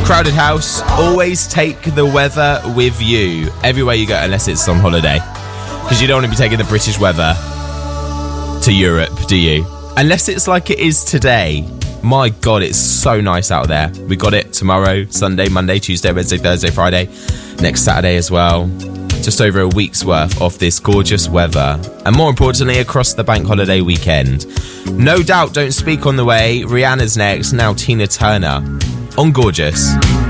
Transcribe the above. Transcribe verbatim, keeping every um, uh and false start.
Crowded House, always take the weather with you everywhere you go, unless it's on holiday. Because you don't want to be taking the British weather to Europe, do you? Unless it's like it is today. My God, it's so nice out there. We got it tomorrow, Sunday, Monday, Tuesday, Wednesday, Thursday, Friday. Next Saturday as well. Just over a week's worth of this gorgeous weather. And more importantly, across the bank holiday weekend. No Doubt, Don't Speak on the way. Rihanna's next. Now Tina Turner on Gorgeous.